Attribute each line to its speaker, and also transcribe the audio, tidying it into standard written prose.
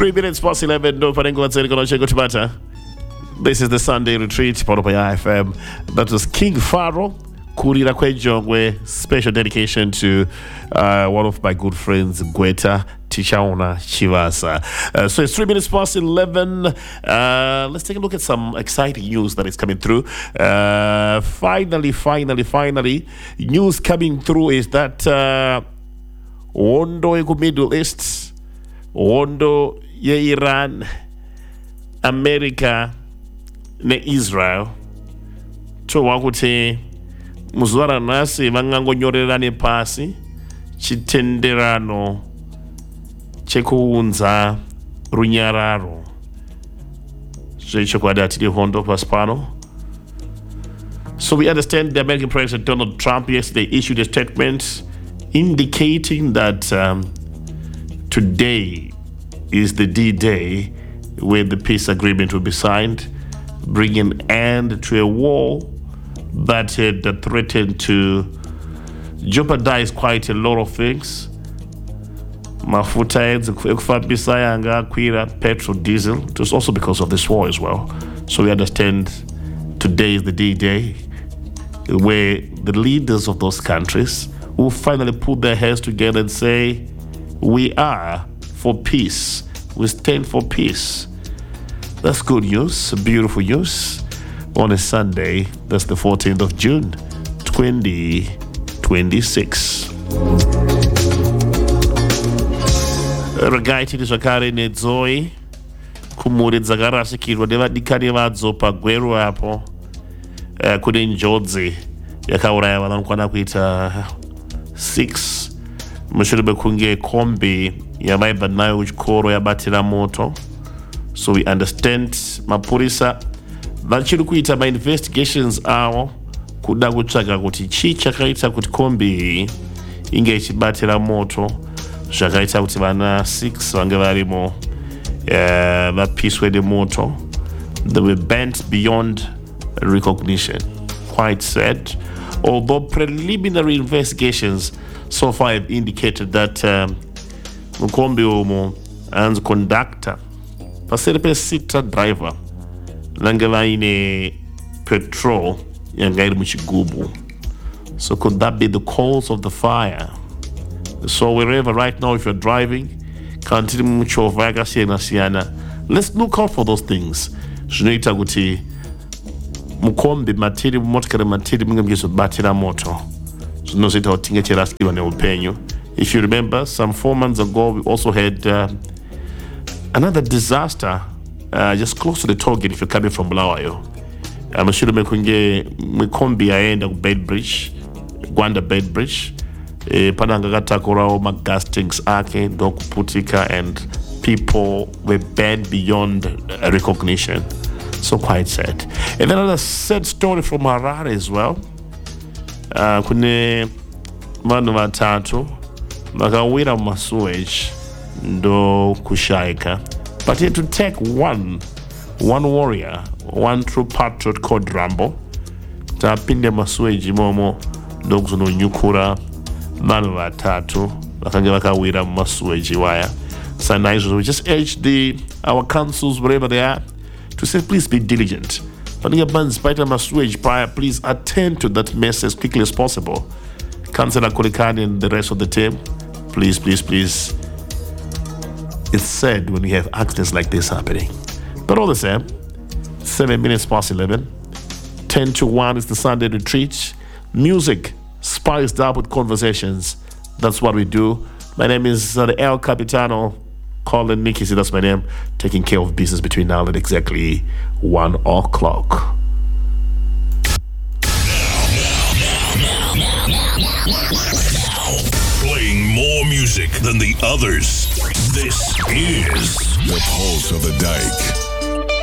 Speaker 1: 3 minutes past 11. No Panengo Tabata. This is the Sunday retreat, part of IFM. That was King Pharaoh. Kurira Kwejongwe, special dedication to one of my good friends, Gweta Tishaona Chivasa. So it's 3 minutes past 11. Let's take a look at some exciting news that is coming through. Finally, news coming through is that Wondo in Middle East, Wondo ye Iran, America, ne Israel. To wakute muzwara nasi vangangonyorerane pasi chitenderano chekuunza runyararo zvechokwadi atiri hondo pasi pano. So we understand the American President Donald Trump yesterday issued a statement indicating that today is the D-Day where the peace agreement will be signed, bringing an end to a war that had threatened to jeopardize quite a lot of things. Mafuta ekufambisa yanga kwira, petrol, diesel. It was also because of this war as well. So we understand today is the D-Day where the leaders of those countries will finally put their heads together and say, we are for peace. We stand for peace. That's good news, beautiful news. On a Sunday, that's the 14th of June, 2026. Ragaiti zvakare nedzoi kumhuri dzakarashikirwa nevadikani vadzo pagweru apo kune njodzi yakauraya vanhu vanokwana kuita 6 mushure mekunge kombi yavaibva nayo kuchikoro yabatira moto. So we understand mapurisa vachiri kuita ma-investigations avo kuda kutsvaga kuti chii chakaita kuti kombi iyi inge ichibatira moto zvakaita kuti vana 6 vange varimo vapiswe nemoto. They were burnt beyond recognition. Quite sad. Although preliminary investigations so far have indicated that mukombi umo and conductor pasere pesita driver lange vaine petrol yanga iri muchigubu. So could that be the cause of the fire? So wherever right now, if you're driving, let's look out for those things. Zvinoita kuti mukombi matiri motikari matiri munge muchizobatira moto zvinozoita kuti tinge tichirasikirwa neupenyu. If you remember, some 4 months ago we also had another disaster just close to the toll gate if you're coming from Bulawayo. Mushure mekunge mukombi yaenda kuBedbridge, Gwanda Bedbridge, pananga katakurawo magas tanks ake ndokuputika and people were burned beyond recognition. So quite sad. And then another sad story from Harare as well. Kune vanhu vatatu vakawira mumasewage ndo kushaika. But he had to take one warrior, one true patriot called Rambo. Tapinde masewage imomo ndo kuzononyukura vanhu vatatu vakange vakawira mumasewage waya. So we just urge our councils wherever they are to say, please be diligent. Please attend to that mess as quickly as possible. Councillor Kolikani and the rest of the team, please. It's sad when we have accidents like this happening. But all the same, 7 minutes past 11, 10 to 1 is the Sunday retreat. Music spiced up with conversations. That's what we do. My name is El Capitano. Colin Nikisi, that's my name, taking care of business between now and exactly 1 o'clock.
Speaker 2: Playing more music than the others. This is
Speaker 3: the Pulse of the Dyke.